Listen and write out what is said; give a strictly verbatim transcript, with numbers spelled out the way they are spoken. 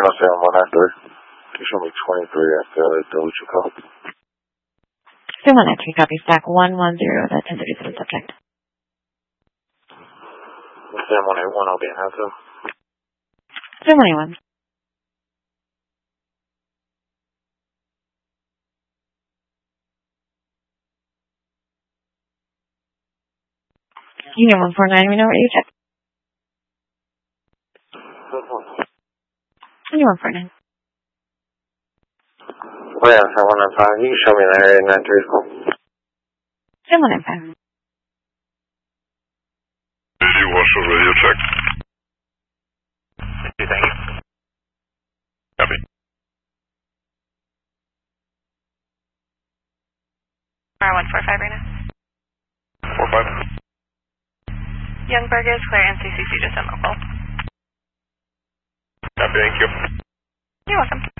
Reno seven one nine three. You show me twenty-three at the Delucia Code. seven one nine three, copy. Stack one one zero, that's ten thirty-seven subject. seven one eight one, I'll be in Hansel. seven one eight one. Union one four nine, we know where you check. Union one four nine. Oh yeah, seven one nine five. You can show me the area nine three. seven one nine five. You watch the radio check. Thank you. Copy. R one four five right now. Four five. Youngberg is clear, N C C C just sent local. Copy, thank you. You're welcome.